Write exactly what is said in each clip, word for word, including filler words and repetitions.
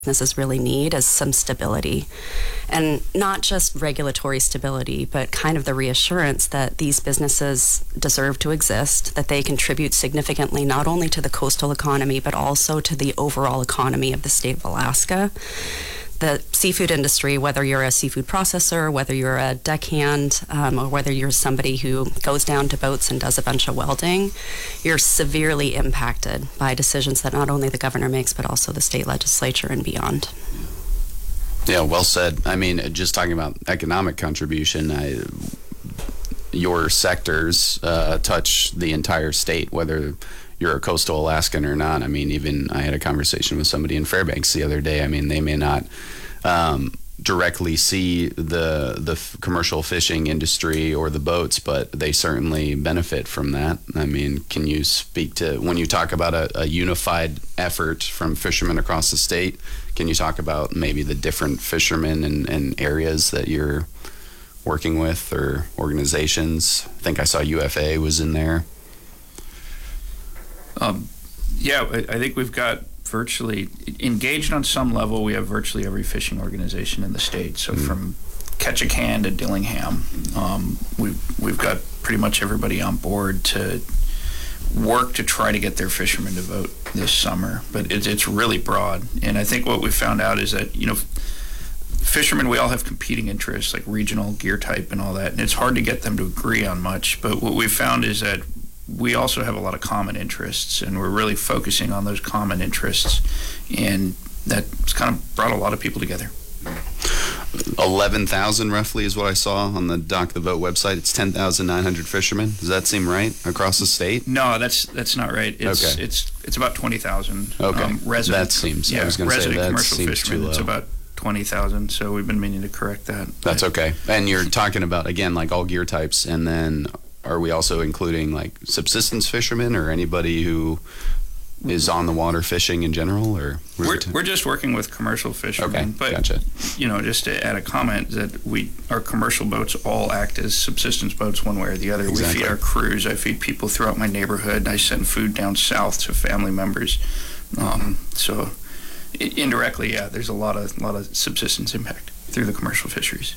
businesses really need is some stability, and not just regulatory stability, but kind of the reassurance that these businesses deserve to exist, that they contribute significantly not only to the coastal economy but also to the overall economy of the state of Alaska. The seafood industry, whether you're a seafood processor, whether you're a deckhand, um, or whether you're somebody who goes down to boats and does a bunch of welding, you're severely impacted by decisions that not only the governor makes, but also the state legislature and beyond. Yeah, well said. I mean, just talking about economic contribution, I, your sectors uh, touch the entire state, whether you're a coastal Alaskan or not. I mean, even I had a conversation with somebody in Fairbanks the other day. I mean, they may not um, directly see the the f- commercial fishing industry or the boats, but they certainly benefit from that. I mean, can you speak to, when you talk about a, a unified effort from fishermen across the state, can you talk about maybe the different fishermen and, and areas that you're working with or organizations? I think I saw U F A was in there. Um, yeah, I, I think we've got virtually engaged on some level. We have virtually every fishing organization in the state. So mm-hmm. from Ketchikan to Dillingham, um, we've we've got pretty much everybody on board to work to try to get their fishermen to vote this summer. But it's it's really broad, and I think what we found out is that, you know, fishermen, we all have competing interests like regional, gear type, and all that, and it's hard to get them to agree on much. But what we found is that we also have a lot of common interests, and we're really focusing on those common interests, and that's kind of brought a lot of people together. eleven thousand roughly is what I saw on the Dock the Vote website. It's ten thousand nine hundred fishermen. Does that seem right across the state? No, that's that's not right. It's okay. it's it's about twenty thousand. Okay, um, resident, that seems. Yeah, I was going to say that commercial seems fishermen. too low. It's about twenty thousand. So we've been meaning to correct that. That's okay. And you're talking about, again, like all gear types, and then are we also including like subsistence fishermen or anybody who is on the water fishing in general? Or we're, we're just working with commercial fishermen. Okay, but gotcha. You know, just to add a comment, that we our commercial boats all act as subsistence boats one way or the other. Exactly. We feed our crews. I feed people throughout my neighborhood. I send food down south to family members. Um, so I- indirectly, yeah, there's a lot of lot of subsistence impact through the commercial fisheries.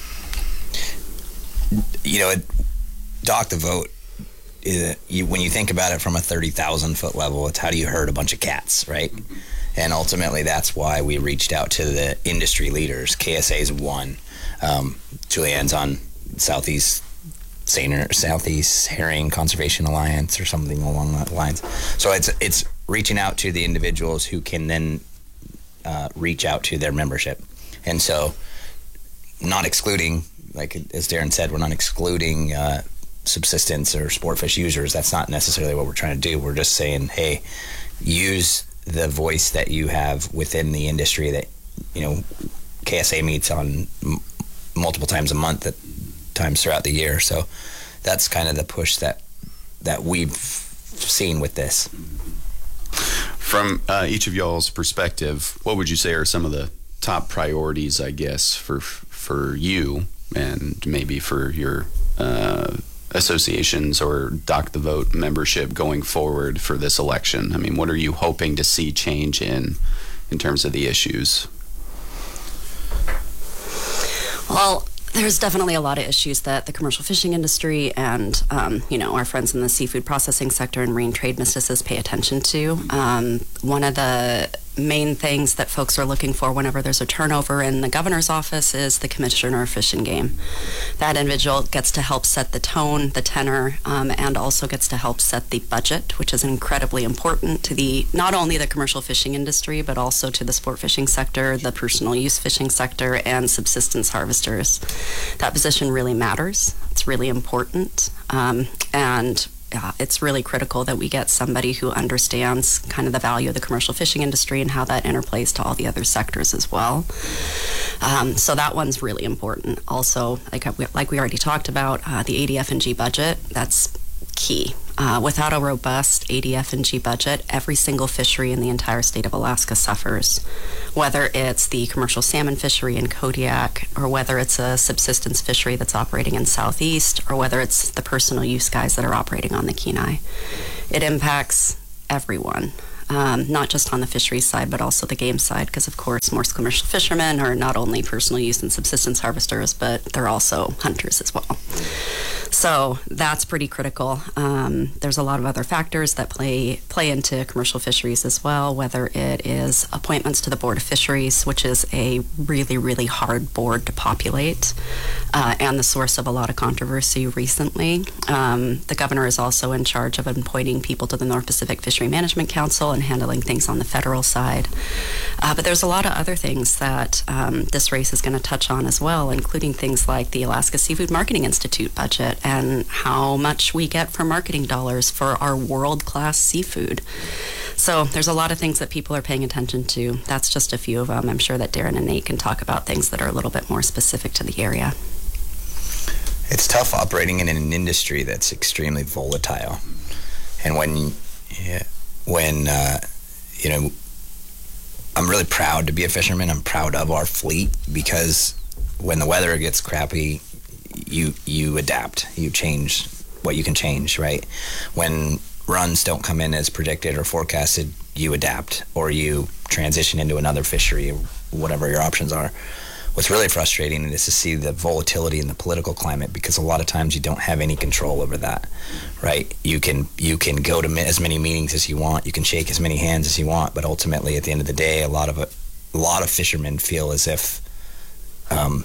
You know, it, Dock the Vote, is, you, when you think about it from a thirty thousand foot level, it's how do you herd a bunch of cats, right? Mm-hmm. And ultimately, that's why we reached out to the industry leaders. K S A's one. Um, Julianne's on Southeast Sainer, Southeast Herring Conservation Alliance or something along that lines. So it's it's reaching out to the individuals who can then uh, reach out to their membership. And so, not excluding, like as Darren said, we're not excluding uh, subsistence or sport fish users. That's not necessarily what we're trying to do. We're just saying, hey, use the voice that you have within the industry that, you know, K S A meets on m- multiple times a month at times throughout the year. So that's kind of the push that that we've seen with this. From uh, each of y'all's perspective, what would you say are some of the top priorities, I guess, for for you and maybe for your uh, associations or Dock the Vote membership going forward for this election? I mean, what are you hoping to see change in in terms of the issues? Well, there's definitely a lot of issues that the commercial fishing industry and, um, you know, our friends in the seafood processing sector and marine trade businesses pay attention to. Um, one of the main things that folks are looking for whenever there's a turnover in the governor's office is the commissioner of fish and game. That individual gets to help set the tone, the tenor, um, and also gets to help set the budget, which is incredibly important to the not only the commercial fishing industry, but also to the sport fishing sector, the personal use fishing sector, and subsistence harvesters. That position really matters. It's really important. Um, and Uh, it's really critical that we get somebody who understands kind of the value of the commercial fishing industry and how that interplays to all the other sectors as well. Um, so that one's really important. Also, like, like we already talked about, uh, the A D F and G budget, that's key. Uh, without a robust A D F and G budget, every single fishery in the entire state of Alaska suffers. Whether it's the commercial salmon fishery in Kodiak, or whether it's a subsistence fishery that's operating in Southeast, or whether it's the personal use guys that are operating on the Kenai. It impacts everyone. um, not just on the fisheries side, but also the game side, because of course most commercial fishermen are not only personal use and subsistence harvesters, but they're also hunters as well. So that's pretty critical. Um, there's a lot of other factors that play play into commercial fisheries as well, whether it is appointments to the Board of Fisheries, which is a really, really hard board to populate, uh, and the source of a lot of controversy recently. Um, the governor is also in charge of appointing people to the North Pacific Fishery Management Council and handling things on the federal side. Uh, but there's a lot of other things that um, this race is going to touch on as well, including things like the Alaska Seafood Marketing Institute budget and how much we get for marketing dollars for our world-class seafood. So there's a lot of things that people are paying attention to. That's just a few of them. I'm sure that Darren and Nate can talk about things that are a little bit more specific to the area. It's tough operating in an industry that's extremely volatile. And when, yeah, when uh, you know, I'm really proud to be a fisherman. I'm proud of our fleet because when the weather gets crappy, you you adapt, you change what you can change, right? When runs don't come in as predicted or forecasted, you adapt or you transition into another fishery or whatever your options are. What's really frustrating is to see the volatility in the political climate because a lot of times you don't have any control over that, right? You can you can go to as many meetings as you want, you can shake as many hands as you want, but ultimately at the end of the day, a lot of it, a lot of fishermen feel as if um,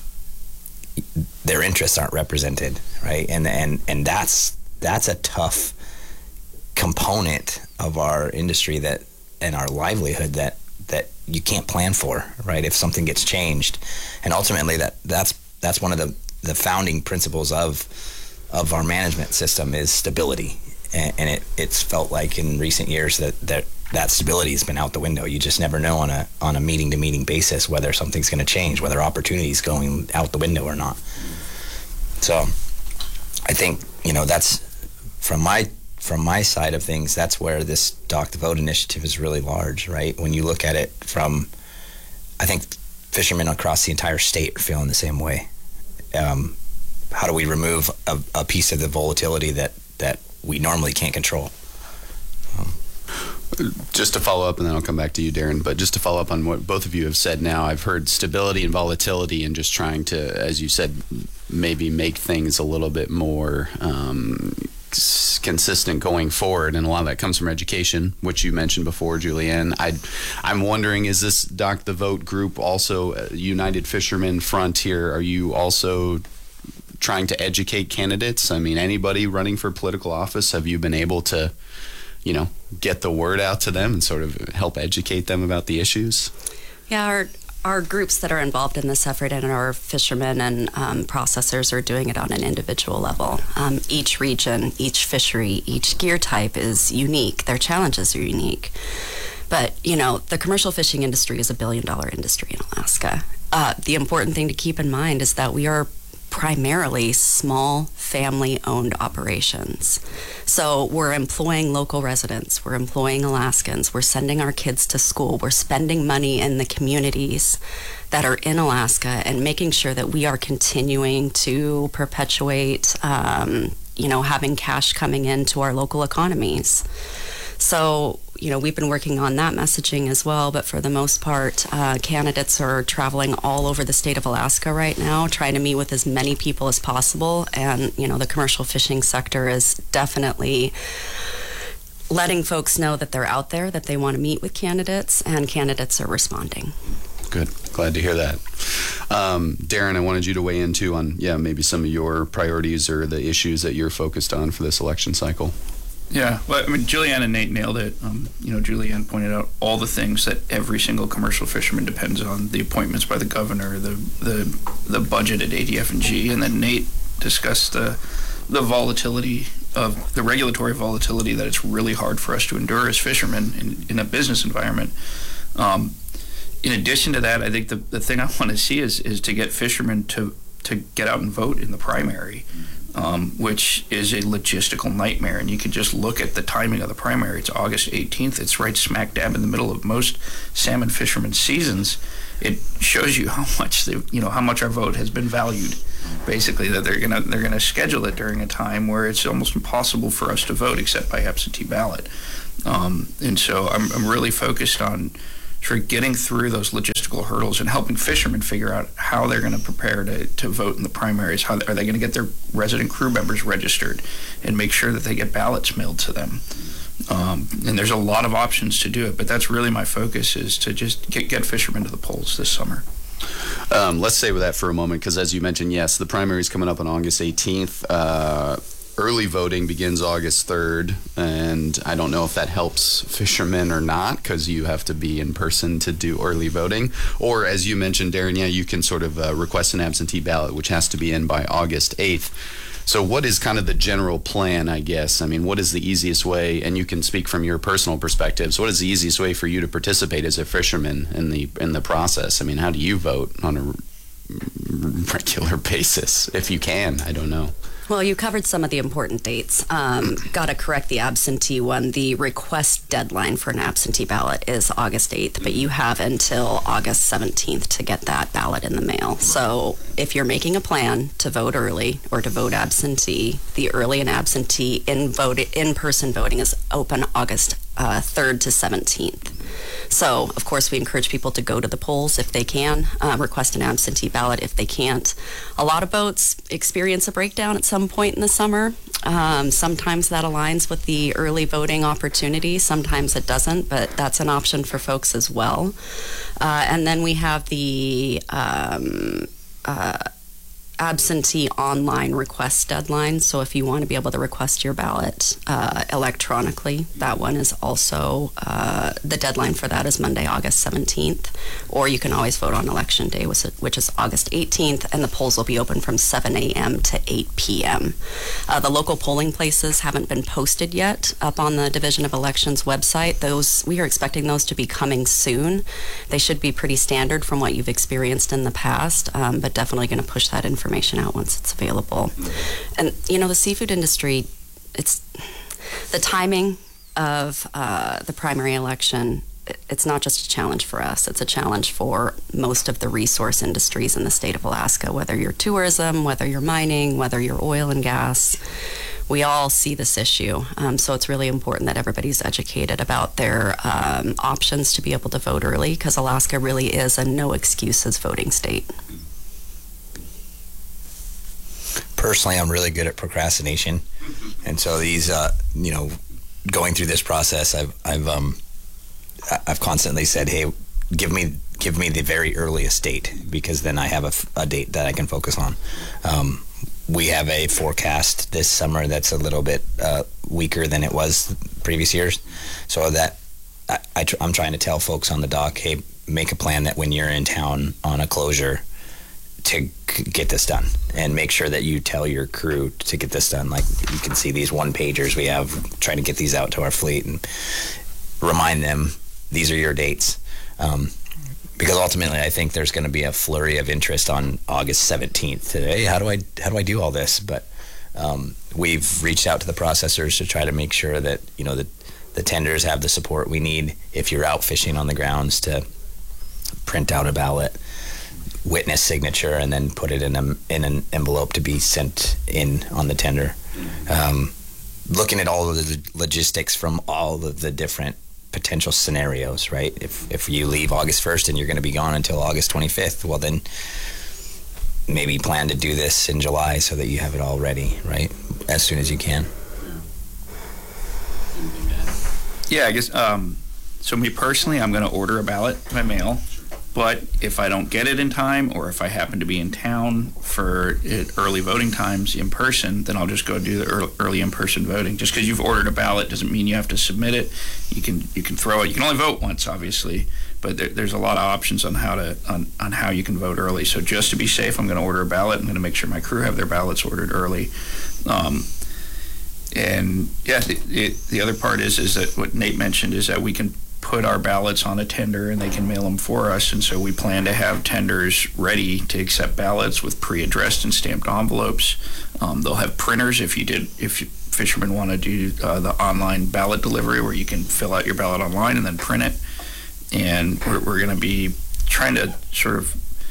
their interests aren't represented, right? And and and that's that's a tough component of our industry that and our livelihood that that you can't plan for, right? If something gets changed, and ultimately that that's that's one of the the founding principles of of our management system is stability, and, and it it's felt like in recent years that that that stability has been out the window. You just never know on a on a meeting to meeting basis whether something's going to change, whether opportunity is going out the window or not. So I think, you know, that's from my from my side of things, that's where this Dock the Vote initiative is really large, right? When you look at it from, I think fishermen across the entire state are feeling the same way. Um, how do we remove a, a piece of the volatility that that we normally can't control? Um, Just to follow up, and then I'll come back to you, Darren, but just to follow up on what both of you have said now, I've heard stability and volatility and just trying to, as you said, maybe make things a little bit more um, consistent going forward, and a lot of that comes from education, which you mentioned before, Julianne. I'd, I'm wondering, is this Dock the Vote group also uh, United Fishermen Frontier? Are you also trying to educate candidates? I mean, anybody running for political office, have you been able to, you know, get the word out to them and sort of help educate them about the issues? Yeah, our our groups that are involved in this effort and our fishermen and um, processors are doing it on an individual level. Um, each region, each fishery, each gear type is unique. Their challenges are unique. But, you know, the commercial fishing industry is a billion dollar industry in Alaska. Uh, the important thing to keep in mind is that we are primarily small family-owned operations. So we're employing local residents, we're employing Alaskans, we're sending our kids to school, we're spending money in the communities that are in Alaska and making sure that we are continuing to perpetuate, um, you know, having cash coming into our local economies. So, you know, we've been working on that messaging as well, but for the most part, uh, candidates are traveling all over the state of Alaska right now, trying to meet with as many people as possible. And, you know, the commercial fishing sector is definitely letting folks know that they're out there, that they want to meet with candidates, and candidates are responding. Good. Glad to hear that. Um, Darren, I wanted you to weigh in too on, yeah, maybe some of your priorities or the issues that you're focused on for this election cycle. Yeah, well, I mean, Julianne and Nate nailed it. Um, you know, Julianne pointed out all the things that every single commercial fisherman depends on: the appointments by the governor, the the the budget at A D F and G, and then Nate discussed the the volatility of the regulatory volatility that it's really hard for us to endure as fishermen in, in a business environment. Um, in addition to that, I think the the thing I want to see is is to get fishermen to to get out and vote in the primary. Um, which is a logistical nightmare. And you can just look at the timing of the primary. It's August eighteenth. It's right smack dab in the middle of most salmon fishermen's seasons. It shows you how much the, you know how much our vote has been valued basically that they're gonna they're gonna schedule it during a time where it's almost impossible for us to vote except by absentee ballot. Um, and so I'm, I'm really focused on sort of getting through those logistical hurdles and helping fishermen figure out how they're going to prepare to, to vote in the primaries. How are they going to get their resident crew members registered and make sure that they get ballots mailed to them? Um, and there's a lot of options to do it, but that's really my focus, is to just get, get fishermen to the polls this summer. Um, let's stay with that for a moment, because as you mentioned, yes, the primary is coming up on August eighteenth. Uh, early voting begins August third, and I don't know if that helps fishermen or not, because you have to be in person to do early voting. Or, as you mentioned, Darren, yeah, you can sort of uh, request an absentee ballot, which has to be in by August eighth. So what is kind of the general plan, I guess? I mean, what is the easiest way, and you can speak from your personal perspectives, what is the easiest way for you to participate as a fisherman in the in the process? I mean, how do you vote on a regular basis, if you can? I don't know. Well, you covered some of the important dates. Um, Got to correct the absentee one. The request deadline for an absentee ballot is August eighth, but you have until August seventeenth to get that ballot in the mail. So if you're making a plan to vote early or to vote absentee, the early and absentee in vote in-person voting is open August uh, third to seventeenth. So, of course, we encourage people to go to the polls if they can, uh, request an absentee ballot if they can't. A lot of votes experience a breakdown at some point in the summer. Um, sometimes that aligns with the early voting opportunity. Sometimes it doesn't, but that's an option for folks as well. Uh, and then we have the um, uh, absentee online request deadline. So if you want to be able to request your ballot uh, electronically, that one is also, uh, the deadline for that is Monday, August seventeenth. Or you can always vote on election day, which is August eighteenth, and the polls will be open from seven a m to eight p m Uh, the local polling places haven't been posted yet up on the Division of Elections website. Those, we are expecting those to be coming soon. They should be pretty standard from what you've experienced in the past, um, but definitely going to push that information out once it's available. And you know, the seafood industry, it's the timing of uh, the primary election. It's not just a challenge for us, it's a challenge for most of the resource industries in the state of Alaska, whether you're tourism, whether you're mining, whether you're oil and gas. We all see this issue, um, so it's really important that everybody's educated about their um, options to be able to vote early, because Alaska really is a no excuses voting state. Personally, I'm really good at procrastination, and so these, uh, you know, going through this process, I've, I've, um, I've constantly said, "Hey, give me, give me the very earliest date, because then I have a, a date that I can focus on." Um, we have a forecast this summer that's a little bit uh, weaker than it was previous years, so that I, I tr- I'm trying to tell folks on the dock, "Hey, make a plan that when you're in town on a closure, to get this done, and make sure that you tell your crew to get this done." Like, you can see these one pagers we have, trying to get these out to our fleet and remind them these are your dates, um, because ultimately I think there's going to be a flurry of interest on August seventeenth. Hey, how do I how do I do all this? But um, we've reached out to the processors to try to make sure that, you know, the the tenders have the support we need if you're out fishing on the grounds, to print out a ballot, witness signature, and then put it in a, in an envelope to be sent in on the tender. Um, looking at all of the logistics from all of the different potential scenarios, right? If if you leave August first and you're going to be gone until August twenty-fifth, well then maybe plan to do this in July so that you have it all ready, right? As soon as you can. Yeah, I guess, um, so me personally, I'm going to order a ballot by mail. But if I don't get it in time, or if I happen to be in town for it, early voting times in person, then I'll just go do the early, early in-person voting. Just because you've ordered a ballot doesn't mean you have to submit it. You can you can throw it. You can only vote once, obviously, but there, there's a lot of options on how to on, on how you can vote early. So just to be safe, I'm going to order a ballot. I'm going to make sure my crew have their ballots ordered early. Um, and yeah, the, it, the other part is is that what Nate mentioned is that we can put our ballots on a tender and they can mail them for us, and so we plan to have tenders ready to accept ballots with pre-addressed and stamped envelopes. Um, they'll have printers if you did if you, fishermen want to do uh, the online ballot delivery, where you can fill out your ballot online and then print it. And we're, we're going to be trying to sort of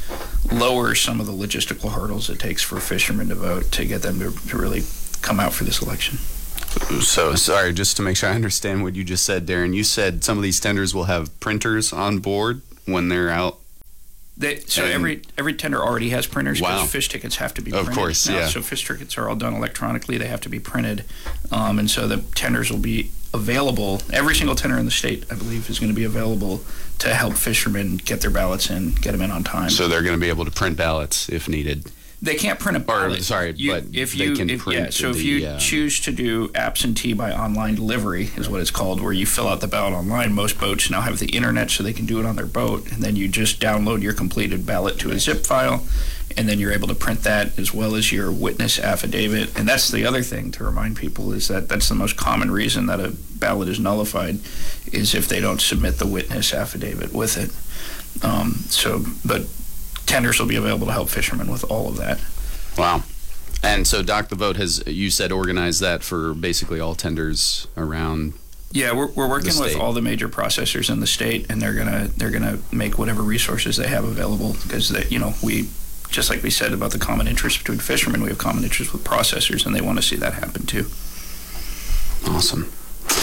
lower some of the logistical hurdles it takes for fishermen to vote to get them to, to really come out for this election. So, sorry, just to make sure I understand what you just said, Darren, you said some of these tenders will have printers on board when they're out? They, so And- every every tender already has printers because Wow. fish tickets have to be Of printed. course, now. yeah. So fish tickets are all done electronically. They have to be printed. Um, and so the tenders will be available. Every single tender in the state, I believe, is going to be available to help fishermen get their ballots in, get them in on time. So they're going to be able to print ballots if needed. They can't print a Or, ballot. sorry, You- but if they you, can if, print yeah, so if the, you um, choose to do absentee by online delivery, is what it's called, where you fill out the ballot online. Most boats now have the internet, so they can do it on their boat, and then you just download your completed ballot to a zip file, and then you're able to print that as well as your witness affidavit. And that's the other thing to remind people is that that's the most common reason that a ballot is nullified, is if they don't submit the witness affidavit with it. Um, so, but tenders will be available to help fishermen with all of that. Wow. And so Dock the Vote has, you said, organized that for basically all tenders around. Yeah, we're, we're working with state. all the major processors in the state, and they're gonna they're gonna make whatever resources they have available because they, you know, we just like we said about the common interest between fishermen, we have common interest with processors, and they want to see that happen too. Awesome.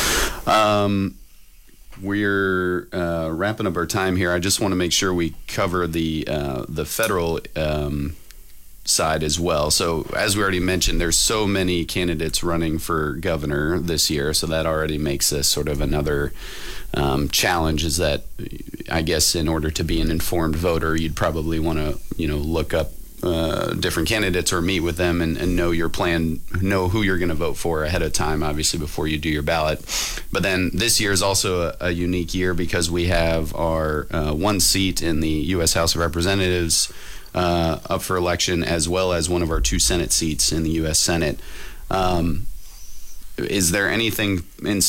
Um, we're uh, wrapping up our time here. I just want to make sure we cover the uh, the federal um, side as well. So as we already mentioned, there's so many candidates running for governor this year, so that already makes this sort of another um, challenge. Is that I guess in order to be an informed voter, you'd probably want to you know look up uh, different candidates or meet with them and, and know your plan, know who you're going to vote for ahead of time, obviously before you do your ballot. But then this year is also a, a unique year because we have our uh, one seat in the U S House of Representatives Uh, up for election, as well as one of our two Senate seats in the U S Senate. Um, is there anything in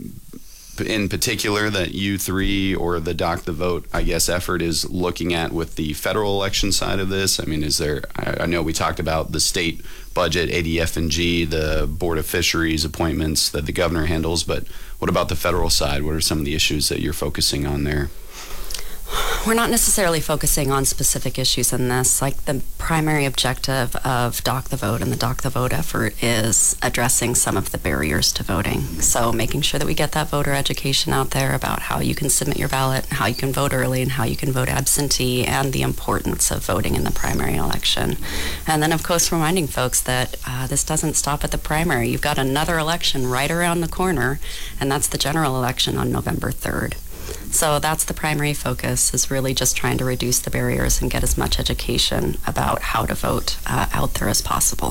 in particular that you three or the Dock the Vote, I guess, effort is looking at with the federal election side of this? I mean, is there? I, I know we talked about the state budget, A D F and G, the Board of Fisheries appointments that the governor handles, but what about the federal side? What are some of the issues that you're focusing on there? We're not necessarily focusing on specific issues in this. Like the primary objective of Dock the Vote and the Dock the Vote effort is addressing some of the barriers to voting. So making sure that we get that voter education out there about how you can submit your ballot, how you can vote early, and how you can vote absentee, and the importance of voting in the primary election. And then, of course, reminding folks that uh, this doesn't stop at the primary. You've got another election right around the corner, and that's the general election on November third. So that's the primary focus, is really just trying to reduce the barriers and get as much education about how to vote uh, out there as possible.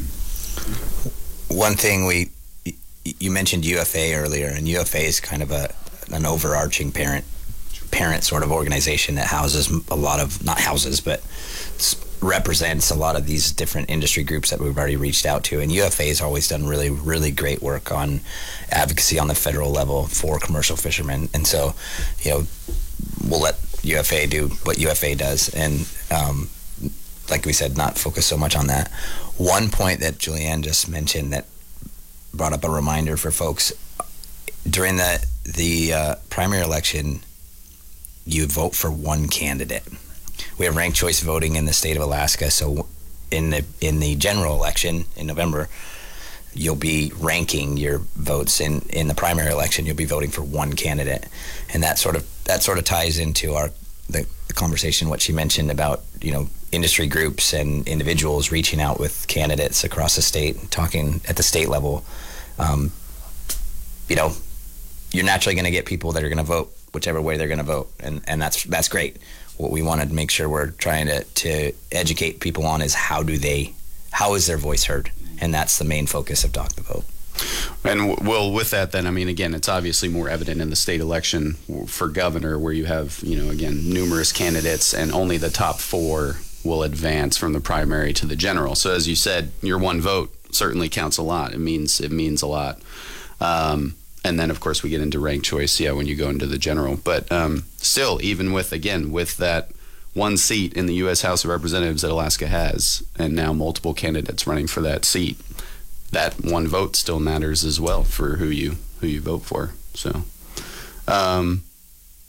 One thing we, you mentioned U F A earlier, and U F A is kind of a an overarching parent parent sort of organization that houses a lot of, not houses, but represents a lot of these different industry groups that we've already reached out to. And U F A has always done really, really great work on advocacy on the federal level for commercial fishermen. And so, you know, we'll let U F A do what U F A does. And um, like we said, not focus so much on that. One point that Julianne just mentioned that brought up a reminder for folks, during the, the uh, primary election, you vote for one candidate. We have ranked choice voting in the state of Alaska, so in the in the general election in November, you'll be ranking your votes. In in the primary election, you'll be voting for one candidate, and that sort of that sort of ties into our the, the conversation what she mentioned about, you know, industry groups and individuals reaching out with candidates across the state, talking at the state level. Um, you know, you're naturally going to get people that are going to vote whichever way they're going to vote, and and that's that's great. What we want to make sure we're trying to, to educate people on is how do they, how is their voice heard? And that's the main focus of Dock the Vote. And well, with that, then, I mean, again, it's obviously more evident in the state election for governor, where you have, you know, again, numerous candidates, and only the top four will advance from the primary to the general. So, as you said, your one vote certainly counts a lot. It means it means a lot. Um, And then, of course, we get into ranked choice, yeah, when you go into the general. But um, still, even with, again, with that one seat in the U S House of Representatives that Alaska has, and now multiple candidates running for that seat, that one vote still matters as well for who you who you vote for. So, um,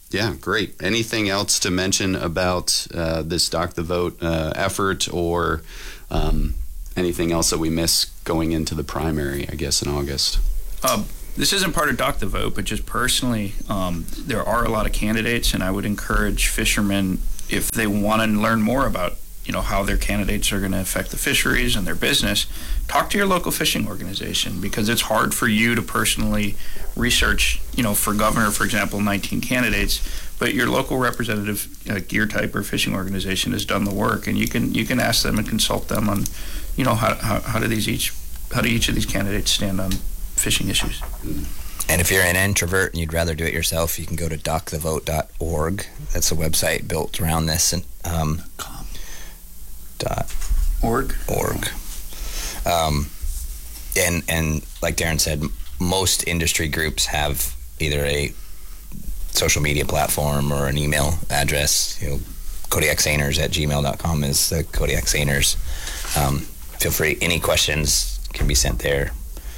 Yeah, great. Anything else to mention about uh, this Dock the Vote uh, effort, or um, anything else that we miss going into the primary, I guess, in August? Uh, this isn't part of Dock the Vote, but just personally, um, there are a lot of candidates, and I would encourage fishermen, if they want to learn more about you know how their candidates are going to affect the fisheries and their business, talk to your local fishing organization, because it's hard for you to personally research, you know, for governor, for example, nineteen candidates, but your local representative, uh, gear type or fishing organization has done the work, and you can you can ask them and consult them on, you know, how how, how do these each how do each of these candidates stand on fishing issues. And if you're an introvert and you'd rather do it yourself, you can go to dock the vote dot org. That's a website built around this, and um, dot org org. Um, and and like Darren said, most industry groups have either a social media platform or an email address. You know, Kodiak Seiners at gmail dot com is the Kodiak Seiners. Um, feel free. Any questions can be sent there.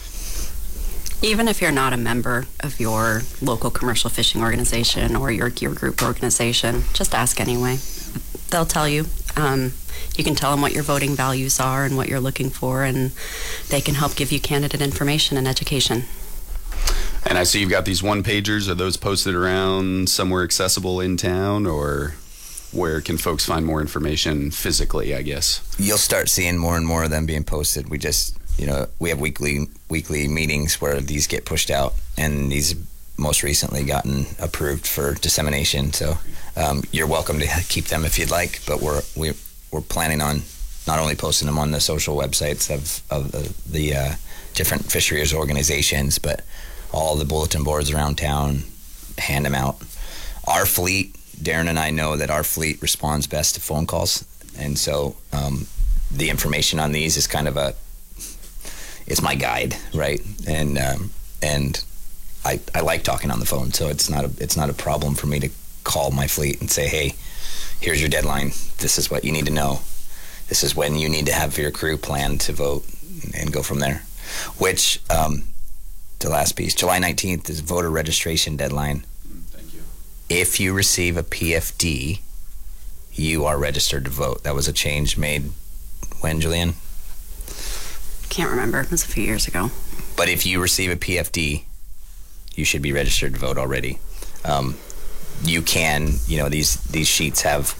Even if you're not a member of your local commercial fishing organization or your gear group organization, just ask anyway. They'll tell you. Um, you can tell them what your voting values are and what you're looking for, and they can help give you candidate information and education. And I see you've got these one-pagers. Are those posted around somewhere accessible in town, or where can folks find more information physically, I guess? You'll start seeing more and more of them being posted. We just, you know, we have weekly weekly meetings where these get pushed out, and these most recently gotten approved for dissemination. So um, you're welcome to keep them if you'd like, but we're we, we're planning on not only posting them on the social websites of, of the, the uh, different fisheries organizations, but all the bulletin boards around town, hand them out. Our fleet, Darren and I know that our fleet responds best to phone calls, and so um, the information on these is kind of a, it's my guide, right? And um, and I I like talking on the phone, so it's not a it's not a problem for me to call my fleet and say, hey, here's your deadline. This is what you need to know. This is when you need to have your crew plan to vote, and go from there. Which, um, the last piece, July nineteenth is voter registration deadline. Thank you. If you receive a P F D, you are registered to vote. That was a change made when, Julian? Can't remember. It was a few years ago. But if you receive a P F D, you should be registered to vote already. Um, you can, you know, these these sheets have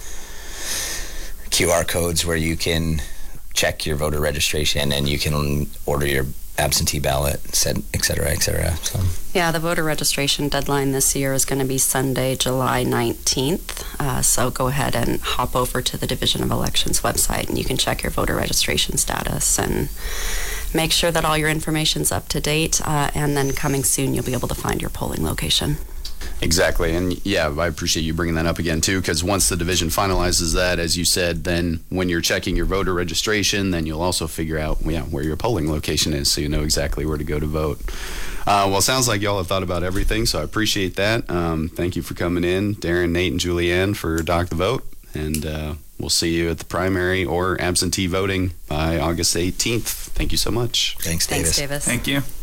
Q R codes where you can check your voter registration, and you can order your absentee ballot, et cetera, et cetera. So. Yeah, the voter registration deadline this year is going to be Sunday, July nineteenth. Uh, so go ahead and hop over to the Division of Elections website, and you can check your voter registration status and make sure that all your information's up to date. Uh, and then coming soon, you'll be able to find your polling location. Exactly. And yeah, I appreciate you bringing that up again too, because once the division finalizes that, as you said, then when you're checking your voter registration, then you'll also figure out yeah, where your polling location is, so you know exactly where to go to vote. Uh, well, it sounds like y'all have thought about everything, so I appreciate that. Um, thank you for coming in, Darren, Nate, and Julianne, for Dock the Vote, and uh, we'll see you at the primary or absentee voting by August eighteenth. Thank you so much. Thanks, Davis. Thanks, Davis. Thank you.